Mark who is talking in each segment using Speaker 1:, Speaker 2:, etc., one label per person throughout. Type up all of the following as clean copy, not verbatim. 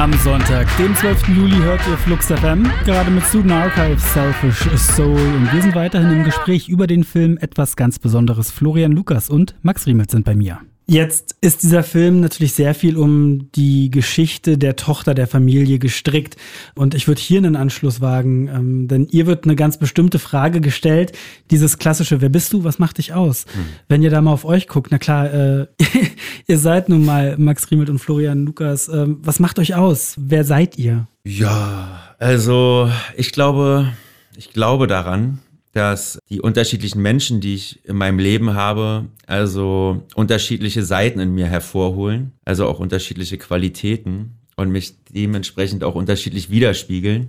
Speaker 1: Am Sonntag, dem 12. Juli, hört ihr Flux FM, gerade mit Student Archives, Selfish Soul. Und wir sind weiterhin im Gespräch über den Film Etwas ganz Besonderes. Florian Lukas und Max Riemelt sind bei mir. Jetzt ist dieser Film natürlich sehr viel um die Geschichte der Tochter der Familie gestrickt. Und ich würde hier einen Anschluss wagen, denn ihr wird eine ganz bestimmte Frage gestellt. Dieses klassische, wer bist du, was macht dich aus? Wenn ihr da mal auf euch guckt, na klar, ihr seid nun mal Max Riemelt und Florian Lukas. Was macht euch aus? Wer seid ihr?
Speaker 2: Ja, also ich glaube daran, dass die unterschiedlichen Menschen, die ich in meinem Leben habe, also unterschiedliche Seiten in mir hervorholen, also auch unterschiedliche Qualitäten und mich dementsprechend auch unterschiedlich widerspiegeln.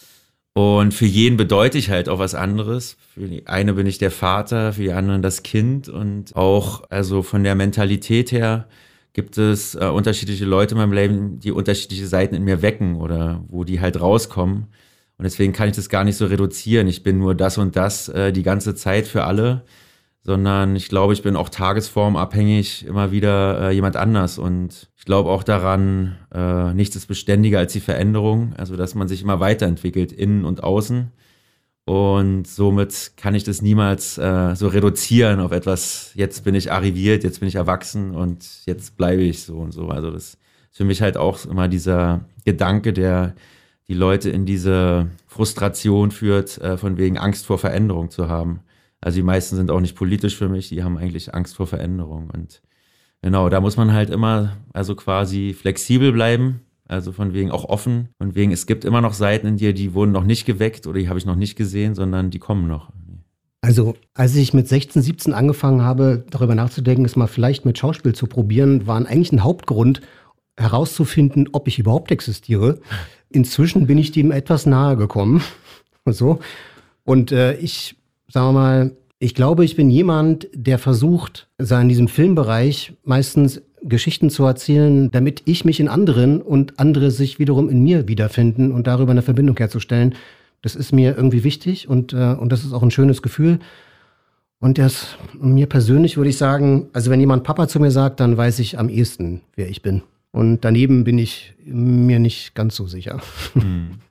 Speaker 2: Und für jeden bedeute ich halt auch was anderes. Für die eine bin ich der Vater, für die anderen das Kind und auch also von der Mentalität her gibt es unterschiedliche Leute in meinem Leben, die unterschiedliche Seiten in mir wecken oder wo die halt rauskommen. Und deswegen kann ich das gar nicht so reduzieren. Ich bin nur das und das die ganze Zeit für alle, sondern ich glaube, ich bin auch tagesformabhängig immer wieder jemand anders. Und ich glaube auch daran, nichts ist beständiger als die Veränderung, also dass man sich immer weiterentwickelt, innen und außen. Und somit kann ich das niemals so reduzieren auf etwas, jetzt bin ich arriviert, jetzt bin ich erwachsen und jetzt bleibe ich so und so. Also das ist für mich halt auch immer dieser Gedanke, der die Leute in diese Frustration führt, von wegen Angst vor Veränderung zu haben. Also die meisten sind auch nicht politisch für mich, die haben eigentlich Angst vor Veränderung. Und genau, da muss man halt immer also quasi flexibel bleiben, also von wegen auch offen. Von wegen, es gibt immer noch Seiten in dir, die wurden noch nicht geweckt oder die habe ich noch nicht gesehen, sondern die kommen noch.
Speaker 3: Also als ich mit 16, 17 angefangen habe, darüber nachzudenken, es mal vielleicht mit Schauspiel zu probieren, war eigentlich ein Hauptgrund, herauszufinden, ob ich überhaupt existiere. Inzwischen bin ich dem etwas nahe gekommen. So. Und ich glaube, ich bin jemand, der versucht, in diesem Filmbereich meistens Geschichten zu erzählen, damit ich mich in anderen und andere sich wiederum in mir wiederfinden und darüber eine Verbindung herzustellen. Das ist mir irgendwie wichtig und das ist auch ein schönes Gefühl. Und mir persönlich würde ich sagen, also wenn jemand Papa zu mir sagt, dann weiß ich am ehesten, wer ich bin. Und daneben bin ich mir nicht ganz so sicher.